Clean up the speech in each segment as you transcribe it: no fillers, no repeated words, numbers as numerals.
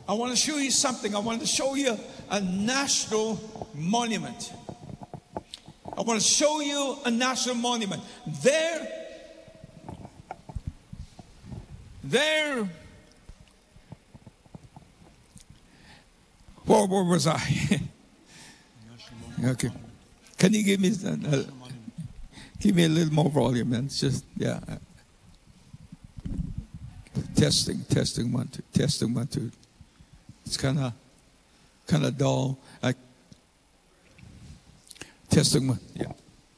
I want to show you something. I want to show you a national monument. I want to show you a national monument. There, where was I? Okay. Can you give me a little more volume, man? It's just, yeah. Testing, 1, 2. Testing, 1, 2. It's kind of dull. Testing 1, yeah.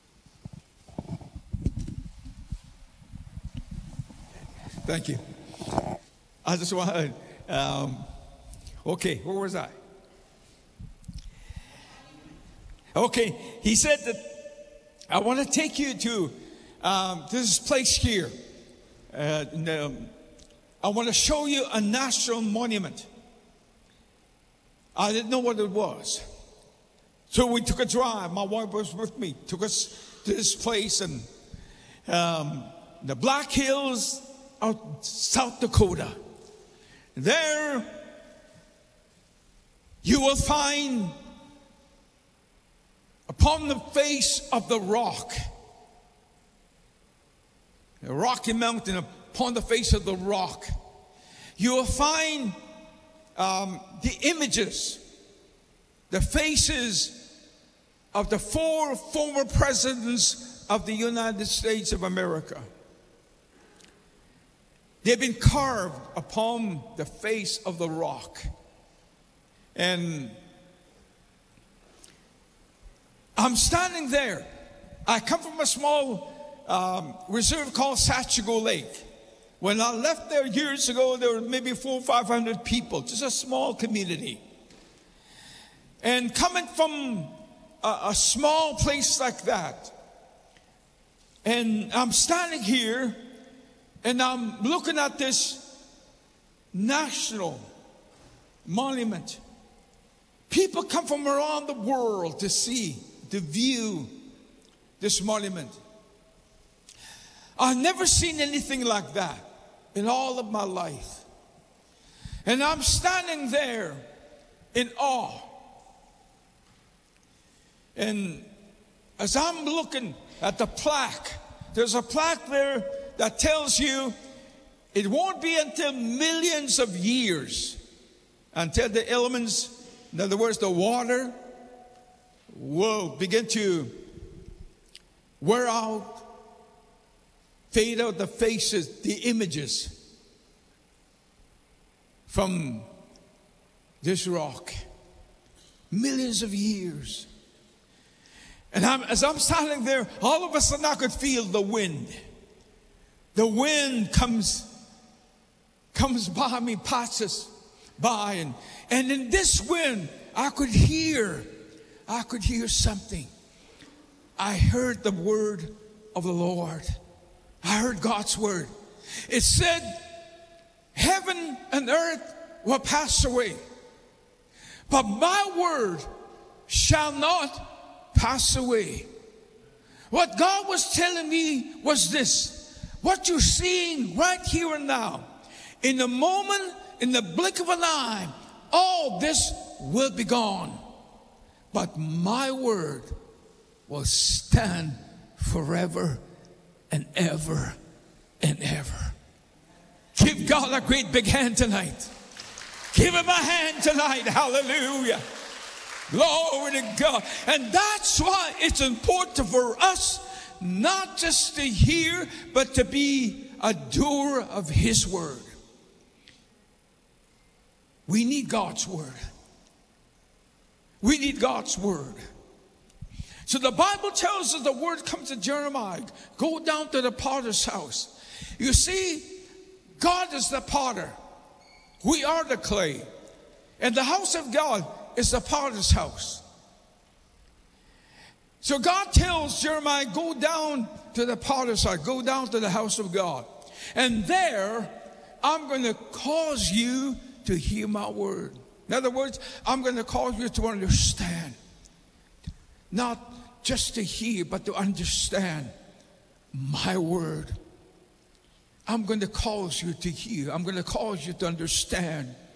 Thank you. I just want to, okay, where was I? Okay, he said that I want to take you to this place here. I want to show you a national monument. I didn't know what it was. So we took a drive. My wife was with me. Took us to this place and the Black Hills of South Dakota. There you will find upon the face of the rock, a rocky mountain, upon the face of the rock, you will find the images, the faces of the 4 former presidents of the United States of America. They've been carved upon the face of the rock. And I'm standing there. I come from a small reserve called Sachigo Lake. When I left there years ago, there were maybe 400 or 500 people, just a small community. And coming from a small place like that, and I'm standing here, and I'm looking at this national monument. People come from around the world to see, to view this monument. I've never seen anything like that in all of my life. And I'm standing there in awe. And as I'm looking at the plaque, there's a plaque there that tells you it won't be until millions of years until the elements, in other words, the water, will begin to wear out, fade out the faces, the images from this rock. Millions of years. And as I'm standing there, all of a sudden I could feel the wind. The wind comes by me, passes by. And in this wind, I could hear something. I heard the word of the Lord. I heard God's word. It said, heaven and earth will pass away, but my word shall not pass away. What God was telling me was this: what you're seeing right here and now, in a moment, in the blink of an eye, all this will be gone, but my word will stand forever and ever and ever. Give God a great big hand tonight. Give him a hand tonight. Hallelujah. Glory to God. And that's why it's important for us not just to hear, but to be a doer of his word. We need God's word. We need God's word. So the Bible tells us, the word comes to Jeremiah, go down to the potter's house. You see, God is the potter. We are the clay. And the house of God is the potter's house. So God tells Jeremiah, go down to the potter's house, go down to the house of God. And there, I'm going to cause you to hear my word. In other words, I'm going to cause you to understand. Not just to hear, but to understand my word. I'm going to cause you to hear. I'm going to cause you to understand